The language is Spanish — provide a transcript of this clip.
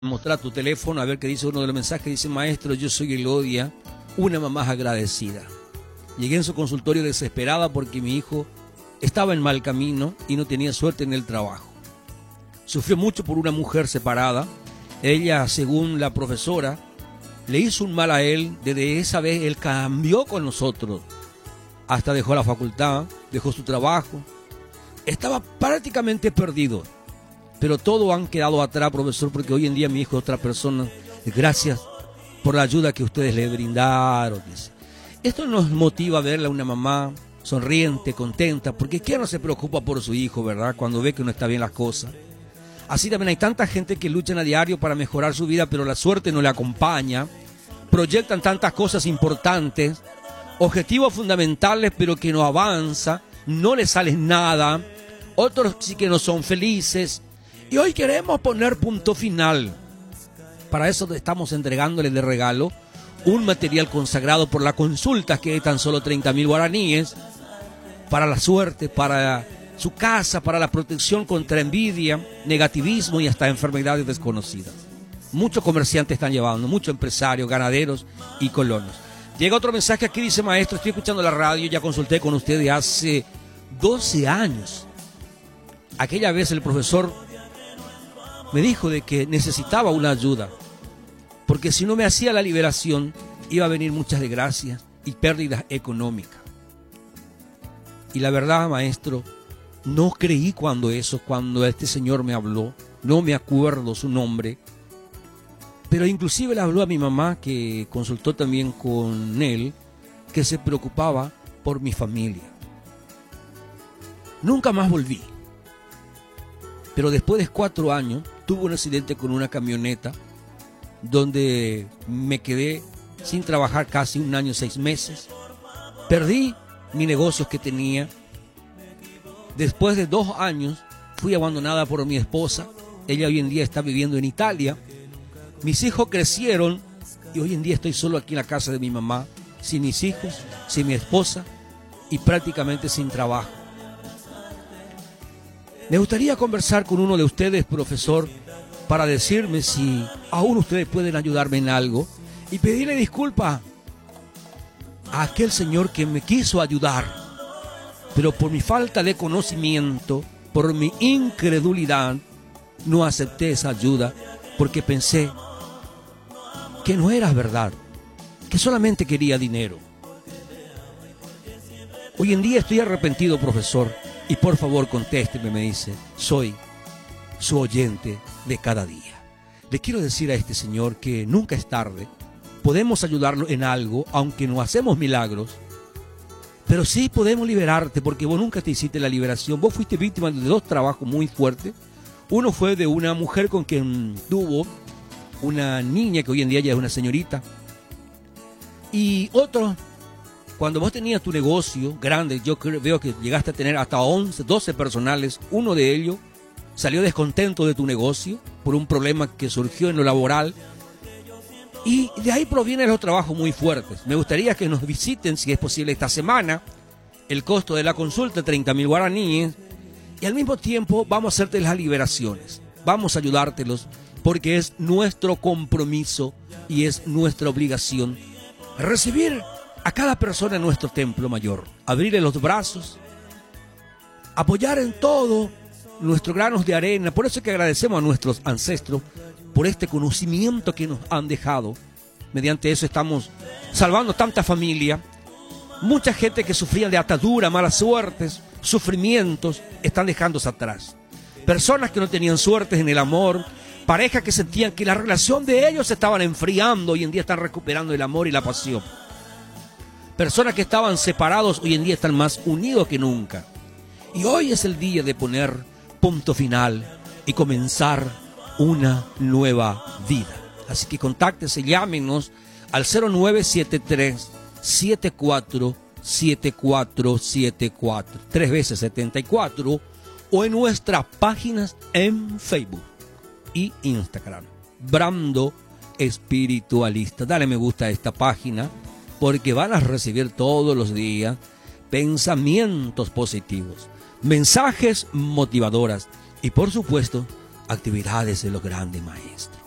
Mostrar tu teléfono a ver qué dice uno de los mensajes. Dice: maestro, yo soy Elodia, una mamá agradecida. Llegué en su consultorio desesperada porque mi hijo estaba en mal camino y no tenía suerte en el trabajo. Sufrió mucho por una mujer separada. Ella, según la profesora, le hizo un mal a él. Desde esa vez él cambió con nosotros. Hasta dejó la facultad, dejó su trabajo. Estaba prácticamente perdido. Pero todo han quedado atrás, profesor, porque hoy en día mi hijo es otra persona. Gracias por la ayuda que ustedes le brindaron. Esto nos motiva a verla a una mamá sonriente, contenta, porque ¿quién no se preocupa por su hijo, verdad? Cuando ve que no está bien las cosas. Así también hay tanta gente que luchan a diario para mejorar su vida, pero la suerte no le acompaña. Proyectan tantas cosas importantes, objetivos fundamentales, pero que no avanza, no les sale nada. Otros sí que no son felices. Y hoy queremos poner punto final. Para eso estamos entregándole de regalo un material consagrado por la consulta, que es tan solo 30.000 guaraníes, para la suerte, para su casa, para la protección contra envidia, negativismo y hasta enfermedades desconocidas. Muchos comerciantes están llevando, muchos empresarios, ganaderos y colonos. Llega otro mensaje aquí, dice: maestro, estoy escuchando la radio, ya consulté con ustedes hace 12 años. Aquella vez el profesor me dijo de que necesitaba una ayuda, porque si no me hacía la liberación, iba a venir muchas desgracias y pérdidas económicas. Y la verdad, maestro, no creí cuando este señor me habló, no me acuerdo su nombre, pero inclusive le habló a mi mamá, que consultó también con él, que se preocupaba por mi familia. Nunca más volví. Pero después de 4 años, tuve un accidente con una camioneta donde me quedé sin trabajar casi 1 año, 6 meses. Perdí mis negocios que tenía. Después de 2 años, fui abandonada por mi esposa. Ella hoy en día está viviendo en Italia. Mis hijos crecieron y hoy en día estoy solo aquí en la casa de mi mamá, sin mis hijos, sin mi esposa y prácticamente sin trabajo. Me gustaría conversar con uno de ustedes, profesor, para decirme si aún ustedes pueden ayudarme en algo y pedirle disculpas a aquel señor que me quiso ayudar, pero por mi falta de conocimiento, por mi incredulidad, no acepté esa ayuda porque pensé que no era verdad, que solamente quería dinero. Hoy en día estoy arrepentido, profesor. Y por favor contésteme, me dice: soy su oyente de cada día. Le quiero decir a este señor que nunca es tarde. Podemos ayudarlo en algo, aunque no hacemos milagros. Pero sí podemos liberarte, porque vos nunca te hiciste la liberación. Vos fuiste víctima de 2 trabajos muy fuertes. Uno fue de una mujer con quien tuvo una niña, que hoy en día ya es una señorita. Y otro, cuando vos tenías tu negocio grande, yo veo que llegaste a tener hasta 11, 12 personales. Uno de ellos salió descontento de tu negocio por un problema que surgió en lo laboral. Y de ahí provienen los trabajos muy fuertes. Me gustaría que nos visiten, si es posible, esta semana. El costo de la consulta, 30.000 guaraníes. Y al mismo tiempo vamos a hacerte las liberaciones. Vamos a ayudártelos, porque es nuestro compromiso y es nuestra obligación recibir a cada persona en nuestro templo mayor, abrirle los brazos, apoyar en todo nuestros granos de arena. Por eso es que agradecemos a nuestros ancestros por este conocimiento que nos han dejado. Mediante eso estamos salvando tanta familia. Mucha gente que sufría de atadura, malas suertes, sufrimientos, están dejándose atrás. Personas que no tenían suertes en el amor, parejas que sentían que la relación de ellos se estaban enfriando, hoy en día están recuperando el amor y la pasión. Personas que estaban separados hoy en día están más unidos que nunca. Y hoy es el día de poner punto final y comenzar una nueva vida. Así que contáctese, llámenos al 0973-747474, 3 veces 74, o en nuestras páginas en Facebook y Instagram. Brando Espiritualista. Dale me gusta a esta página, porque van a recibir todos los días pensamientos positivos, mensajes motivadoras y, por supuesto, actividades de los grandes maestros.